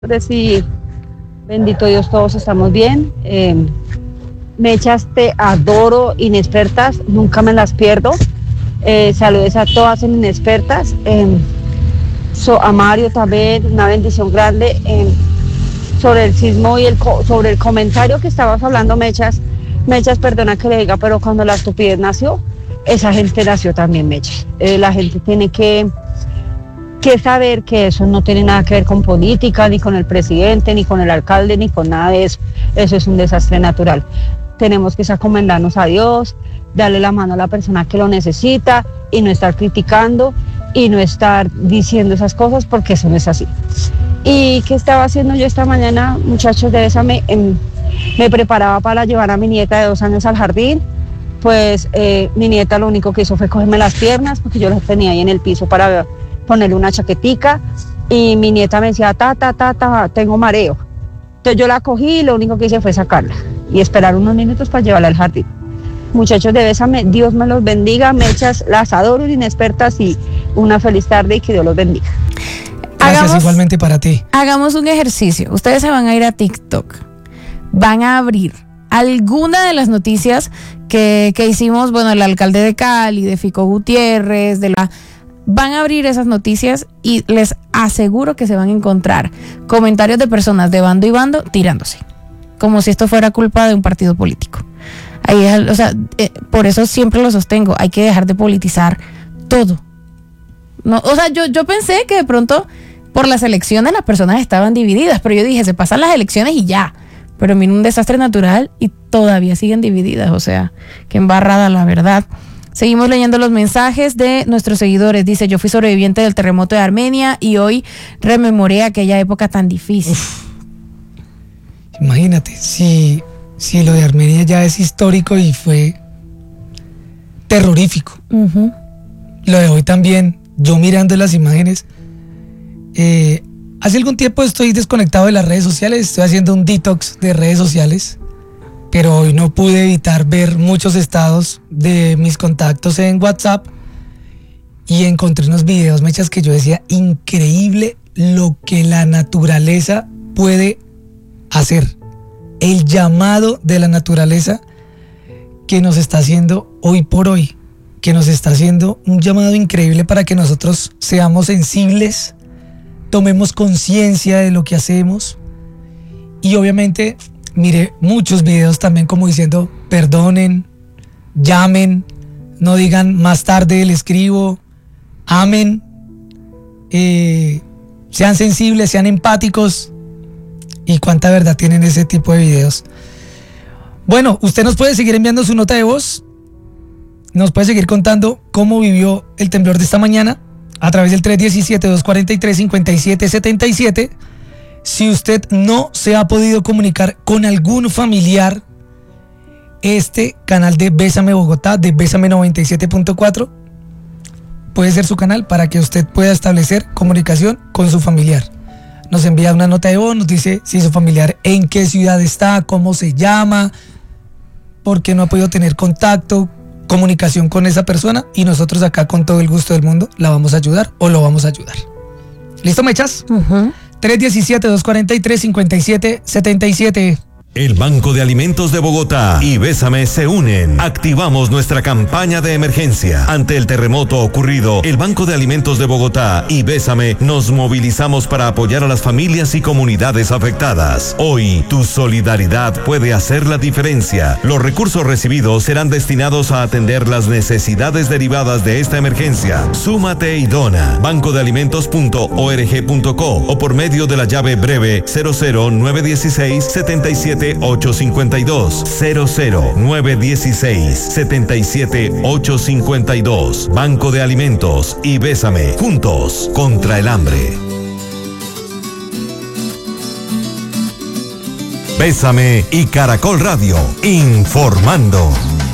Sí, bendito Dios, todos estamos bien. Mechas, te adoro, inexpertas, nunca me las pierdo. Saludos a todas en inexpertas. A Mario también, una bendición grande. Sobre el sismo y sobre el comentario que estabas hablando, Mechas, perdona que le diga, pero cuando la estupidez nació, esa gente nació también, Mechas. La gente tiene que saber que eso no tiene nada que ver con política, ni con el presidente, ni con el alcalde, ni con nada de eso. Eso es un desastre natural. Tenemos que encomendarnos a Dios, darle la mano a la persona que lo necesita y no estar criticando y no estar diciendo esas cosas, porque eso no es así. ¿Y qué estaba haciendo yo esta mañana, muchachos de Bésame? Me preparaba para llevar a mi nieta de 2 años al jardín. Pues mi nieta lo único que hizo fue cogerme las piernas, porque yo las tenía ahí en el piso para ponerle una chaquetica, y mi nieta me decía, tengo mareo. Entonces yo la cogí y lo único que hice fue sacarla y esperar unos minutos para llevarla al jardín. Muchachos de Bésame, Dios me los bendiga, Mechas, las adoro, inexpertas, y una feliz tarde y que Dios los bendiga. Gracias, igualmente para ti. Hagamos un ejercicio. Ustedes se van a ir a TikTok, van a abrir alguna de las noticias que hicimos, bueno, el alcalde de Cali, de Fico Gutiérrez, van a abrir esas noticias y les aseguro que se van a encontrar comentarios de personas de bando y bando tirándose, como si esto fuera culpa de un partido político. Por eso siempre lo sostengo, hay que dejar de politizar todo. No, yo pensé que de pronto por las elecciones las personas estaban divididas, pero yo dije, se pasan las elecciones y ya. Pero vino un desastre natural y todavía siguen divididas, qué embarrada, la verdad. Seguimos leyendo los mensajes de nuestros seguidores. Dice, yo fui sobreviviente del terremoto de Armenia y hoy rememoré aquella época tan difícil. Imagínate, si lo de Armenia ya es histórico y fue terrorífico. Uh-huh. Lo de hoy también, yo mirando las imágenes, hace algún tiempo estoy desconectado de las redes sociales, estoy haciendo un detox de redes sociales, pero hoy no pude evitar ver muchos estados de mis contactos en WhatsApp y encontré unos videos, Mechas, que yo decía, increíble lo que la naturaleza puede hacer. El llamado de la naturaleza que nos está haciendo hoy por hoy, que nos está haciendo un llamado increíble para que nosotros seamos sensibles, tomemos conciencia de lo que hacemos. Y obviamente miré muchos videos también como diciendo, perdonen, llamen, no digan más tarde le escribo, amen, sean sensibles, sean empáticos. Y cuánta verdad tienen ese tipo de videos. Bueno, usted nos puede seguir enviando su nota de voz, nos puede seguir contando cómo vivió el temblor de esta mañana a través del 317-243-5777. Si usted no se ha podido comunicar con algún familiar, este canal de Bésame Bogotá, de Bésame 97.4, puede ser su canal para que usted pueda establecer comunicación con su familiar. Nos envía una nota de voz, nos dice si su familiar en qué ciudad está, cómo se llama, por qué no ha podido tener contacto, comunicación con esa persona, y nosotros acá con todo el gusto del mundo la vamos a ayudar o lo vamos a ayudar. ¿Listo, Mechas? Uh-huh. 317-243-5777. El Banco de Alimentos de Bogotá y Bésame se unen. Activamos nuestra campaña de emergencia. Ante el terremoto ocurrido, el Banco de Alimentos de Bogotá y Bésame nos movilizamos para apoyar a las familias y comunidades afectadas. Hoy, tu solidaridad puede hacer la diferencia. Los recursos recibidos serán destinados a atender las necesidades derivadas de esta emergencia. Súmate y dona. bancodealimentos.org.co o por medio de la llave breve 00916 77 852 00916 77 852. Banco de Alimentos y Bésame, juntos contra el hambre. Bésame y Caracol Radio, informando.